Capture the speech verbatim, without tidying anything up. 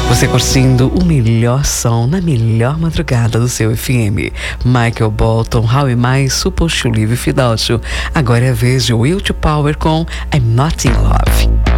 Você curtindo o melhor som na melhor madrugada do seu F M. Michael Bolton, How Am I Supposed to Live Without You? Agora é a vez de Will to Power com I'm Not in Love.